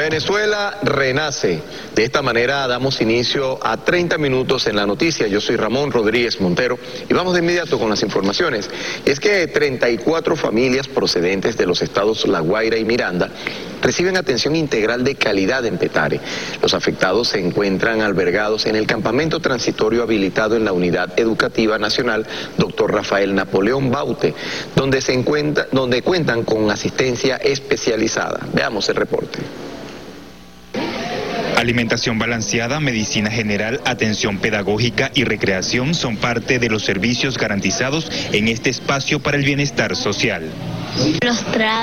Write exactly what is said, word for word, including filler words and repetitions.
Venezuela renace. De esta manera damos inicio a treinta minutos en la noticia. Yo soy Ramón Rodríguez Montero y vamos de inmediato con las informaciones. Y es que treinta y cuatro familias procedentes de los estados La Guaira y Miranda reciben atención integral de calidad en Petare. Los afectados se encuentran albergados en el campamento transitorio habilitado en la Unidad Educativa Nacional Doctor Rafael Napoleón Baute, donde se encuentra, donde cuentan con asistencia especializada. Veamos el reporte. Alimentación balanceada, medicina general, atención pedagógica y recreación son parte de los servicios garantizados en este espacio para el bienestar social. Los tratos